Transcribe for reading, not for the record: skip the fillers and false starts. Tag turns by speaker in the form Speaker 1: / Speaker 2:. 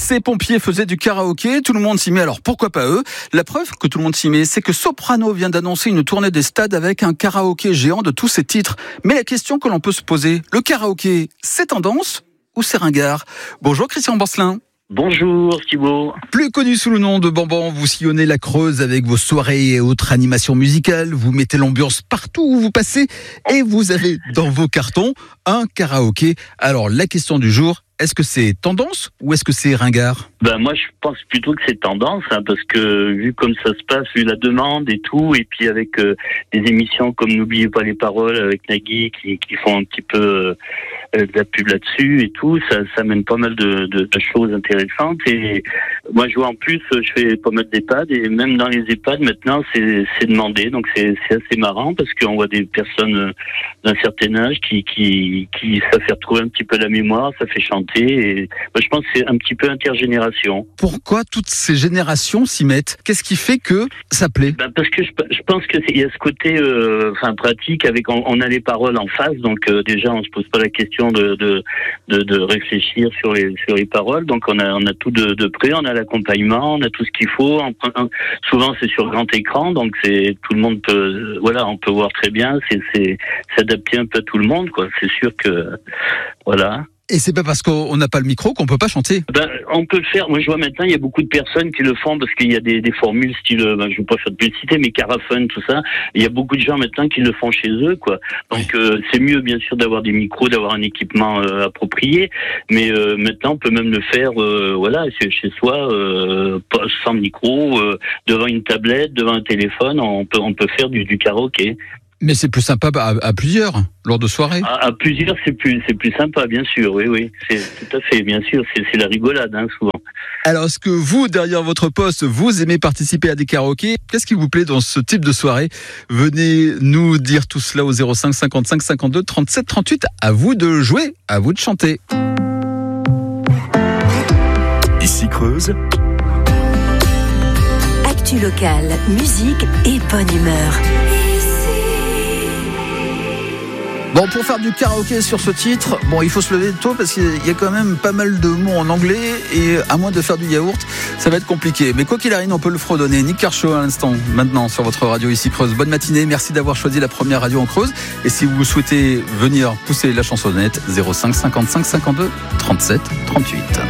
Speaker 1: Ces pompiers faisaient du karaoké, tout le monde s'y met, alors pourquoi pas eux? La preuve que tout le monde s'y met, c'est que Soprano vient d'annoncer une tournée des stades avec un karaoké géant de tous ses titres. Mais la question que l'on peut se poser, le karaoké, c'est tendance ou c'est ringard? Bonjour Christian Bancelin.
Speaker 2: Bonjour Thibaut.
Speaker 1: Plus connu sous le nom de Bamban, vous sillonnez la Creuse avec vos soirées et autres animations musicales, vous mettez l'ambiance partout où vous passez et vous avez dans vos cartons un karaoké. Alors la question du jour, est-ce que c'est tendance ou est-ce que c'est ringard?
Speaker 2: Moi je pense plutôt que c'est tendance, parce que vu comme ça se passe, vu la demande et tout, et puis avec des émissions comme N'oubliez pas les paroles avec Nagui qui font un petit peu de la pub là-dessus et tout, ça mène pas mal de choses intéressantes. Et moi je vois en plus, je fais pas mal d'EHPAD et même dans les EHPAD maintenant c'est demandé, donc c'est assez marrant parce qu'on voit des personnes d'un certain âge qui ça fait retrouver un petit peu la mémoire, ça fait chanter. Et je pense que c'est un petit peu intergénération.
Speaker 1: Pourquoi toutes ces générations s'y mettent? Qu'est-ce qui fait que ça plaît?
Speaker 2: Parce que je pense que il y a ce côté pratique avec on a les paroles en face, donc déjà on se pose pas la question de réfléchir sur les paroles, donc on a tout de près, on a l'accompagnement, on a tout ce qu'il faut. Souvent c'est sur grand écran, donc c'est tout le monde peut on peut voir très bien, c'est s'adapter un peu à tout le monde, quoi. C'est sûr que voilà.
Speaker 1: Et c'est pas parce qu'on n'a pas le micro qu'on peut pas chanter.
Speaker 2: On peut le faire. Moi, je vois maintenant, il y a beaucoup de personnes qui le font parce qu'il y a des formules style, je veux pas faire de publicité, mais Carafun, tout ça. Il y a beaucoup de gens maintenant qui le font chez eux, quoi. Donc, c'est mieux, bien sûr, d'avoir des micros, d'avoir un équipement approprié. Mais maintenant, on peut même le faire, chez soi, sans micro, devant une tablette, devant un téléphone. On peut faire du karaoké.
Speaker 1: Mais c'est plus sympa à plusieurs, lors de soirées.
Speaker 2: À plusieurs, c'est plus sympa, bien sûr, oui. C'est tout à fait, bien sûr, c'est la rigolade, souvent.
Speaker 1: Alors, est-ce que vous, derrière votre poste, vous aimez participer à des karaokés? Qu'est-ce qui vous plaît dans ce type de soirée? Venez nous dire tout cela au 05 55 52 37 38. À vous de jouer, à vous de chanter.
Speaker 3: Ici Creuse.
Speaker 4: Actu locale, musique et bonne humeur.
Speaker 1: Bon, pour faire du karaoké sur ce titre, il faut se lever tôt parce qu'il y a quand même pas mal de mots en anglais et à moins de faire du yaourt, ça va être compliqué. Mais quoi qu'il arrive, on peut le fredonner. Nick Kershaw à l'instant, maintenant sur votre radio ici Creuse. Bonne matinée, merci d'avoir choisi la première radio en Creuse. Et si vous souhaitez venir pousser la chansonnette, 05 55 52 37 38.